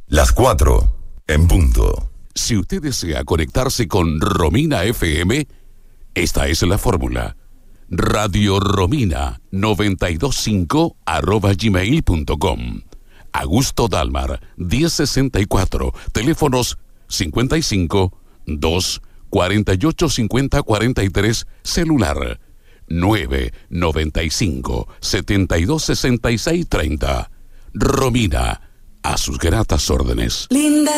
Las 4 en punto. Si usted desea conectarse con Romina FM, esta es la fórmula. Radio Romina 925@gmail.com. Augusto Dalmar 1064, teléfonos 55 2 48 50 43, celular 995 72 66 30. Romina, a sus gratas órdenes. Linda